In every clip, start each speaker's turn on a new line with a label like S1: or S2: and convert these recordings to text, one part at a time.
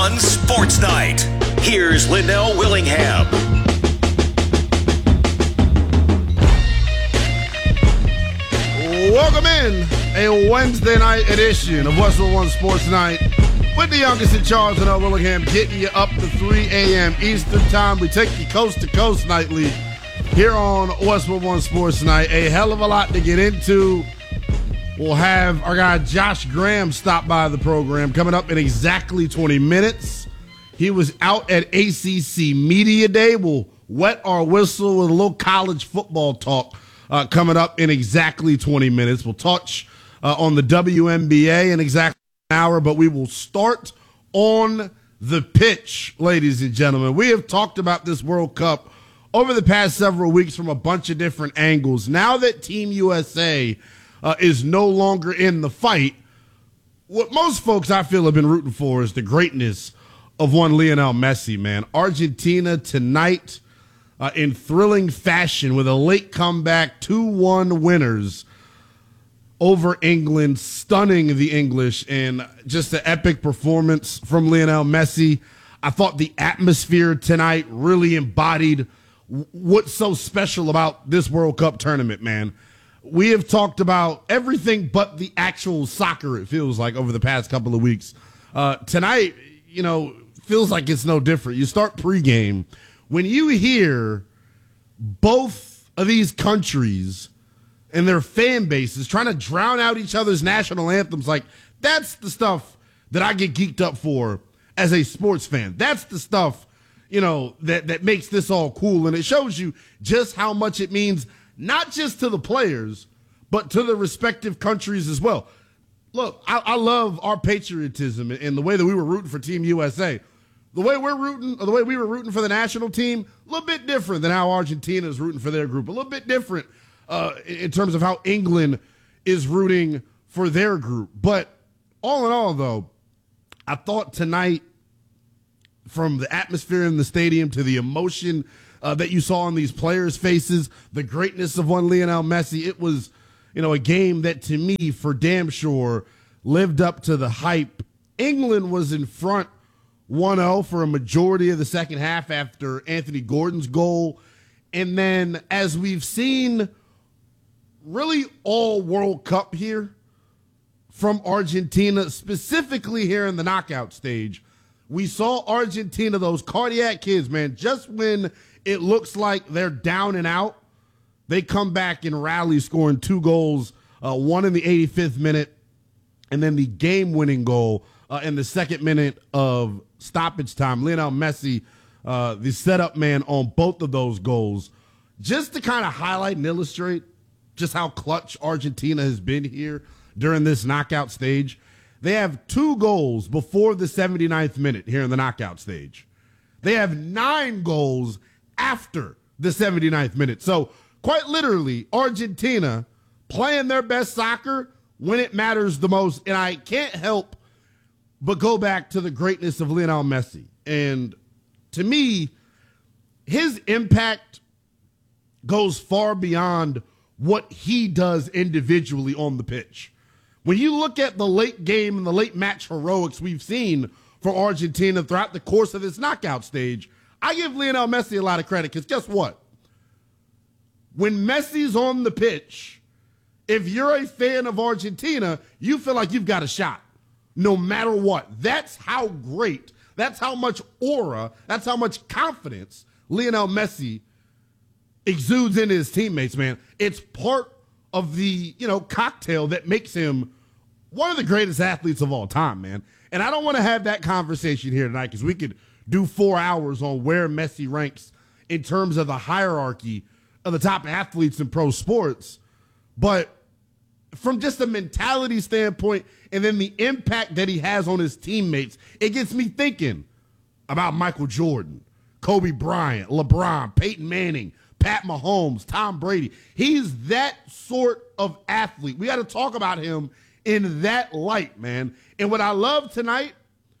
S1: On Sports Night, here's Linnell Willingham.
S2: Welcome in a Wednesday night edition of West 101 Sports Night with the youngest in charge, Linnell Willingham, getting you up to 3 a.m. Eastern Time. We take you coast to coast nightly here on West 101 Sports Night. A hell of a lot to get into. We'll have our guy Josh Graham stop by the program coming up in exactly 20 minutes. He was out at ACC Media Day. We'll wet our whistle with a little college football talk coming up in exactly 20 minutes. We'll touch on the WNBA in exactly an hour, but we will start on the pitch, ladies and gentlemen. We have talked about this World Cup over the past several weeks from a bunch of different angles. Now that Team USA is no longer in the fight, what most folks I feel have been rooting for is the greatness of one Lionel Messi, man. Argentina tonight in thrilling fashion with a late comeback, 2-1 winners over England, stunning the English, and just an epic performance from Lionel Messi. I thought the atmosphere tonight really embodied what's so special about this World Cup tournament, man. We have talked about everything but the actual soccer, it feels like, over the past couple of weeks. Tonight, feels like it's no different. You start pregame. When you hear both of these countries and their fan bases trying to drown out each other's national anthems, like, that's the stuff that I get geeked up for as a sports fan. That's the stuff, that makes this all cool. And it shows you just how much it means, not just to the players, but to the respective countries as well. Look, I love our patriotism and the way that we were rooting for Team USA. The way we were rooting for the national team, a little bit different than how Argentina is rooting for their group. A little bit different in terms of how England is rooting for their group. But all in all, though, I thought tonight, from the atmosphere in the stadium to the emotion that you saw on these players' faces, the greatness of one Lionel Messi, it was, a game that, to me, for damn sure, lived up to the hype. England was in front 1-0 for a majority of the second half after Anthony Gordon's goal. And then, as we've seen really all World Cup here from Argentina, specifically here in the knockout stage, we saw Argentina, those cardiac kids, man, just when it looks like they're down and out, they come back and rally, scoring 2 goals, one in the 85th minute, and then the game-winning goal in the second minute of stoppage time. Lionel Messi, the setup man on both of those goals, just to kind of highlight and illustrate just how clutch Argentina has been here during this knockout stage. They have 2 goals before the 79th minute here in the knockout stage. They have 9 goals after the 79th minute. So quite literally, Argentina playing their best soccer when it matters the most. And I can't help but go back to the greatness of Lionel Messi. And to me, his impact goes far beyond what he does individually on the pitch. When you look at the late game and the late match heroics we've seen for Argentina throughout the course of this knockout stage, I give Lionel Messi a lot of credit, because guess what? When Messi's on the pitch, if you're a fan of Argentina, you feel like you've got a shot no matter what. That's how great, that's how much aura, that's how much confidence Lionel Messi exudes in his teammates, man. It's part of the, cocktail that makes him one of the greatest athletes of all time, man. And I don't want to have that conversation here tonight, because we could do 4 hours on where Messi ranks in terms of the hierarchy of the top athletes in pro sports. But from just a mentality standpoint, and then the impact that he has on his teammates, it gets me thinking about Michael Jordan, Kobe Bryant, LeBron, Peyton Manning, Pat Mahomes, Tom Brady. He's that sort of athlete. We got to talk about him in that light, man. And what I love tonight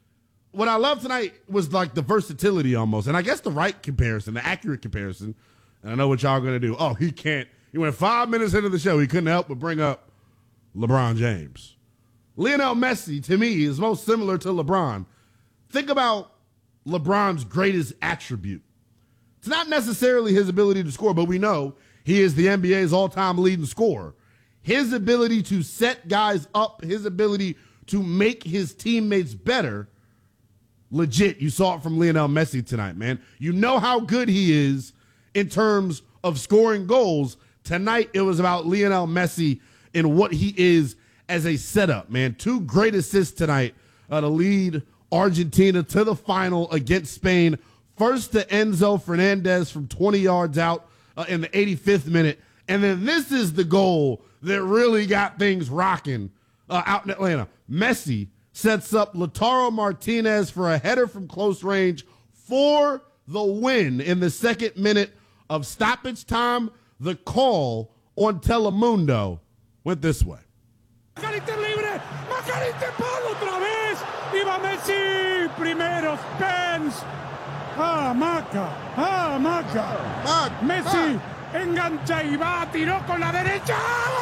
S2: was like the versatility almost. And I guess the right comparison, the accurate comparison, and I know what y'all are going to do. Oh, he went 5 minutes into the show. He couldn't help but bring up LeBron James. Lionel Messi, to me, is most similar to LeBron think about LeBron's greatest attribute. It's not necessarily his ability to score, but we know he is the NBA's all-time leading scorer. His ability to set guys up, his ability to make his teammates better, legit. You saw it from Lionel Messi tonight, man. You know how good he is in terms of scoring goals. Tonight, it was about Lionel Messi and what he is as a setup, man. 2 great assists tonight to lead Argentina to the final against Spain. First to Enzo Fernandez from 20 yards out in the 85th minute. And then this is the goal that really got things rocking out in Atlanta. Messi sets up Lautaro Martinez for a header from close range for the win in the 2nd minute of stoppage time. The call on Telemundo went this way.
S3: Macalister libre, Macalister Pablo otra vez, y va Messi, primeros Pens, Maca, Messi engancha y va, tiró con la derecha.